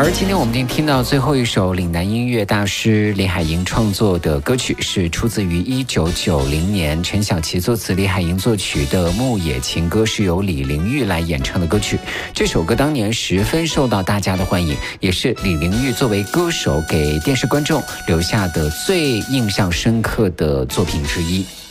而今天我们听到最后一首岭南音乐大师李海莹创作的歌曲，是出自于1990年陈小琪作词李海莹作曲的《牧野情歌》，是由李玲玉来演唱的歌曲。这首歌当年十分受到大家的欢迎，也是李玲玉作为歌手给电视观众留下的最印象深刻的作品之一。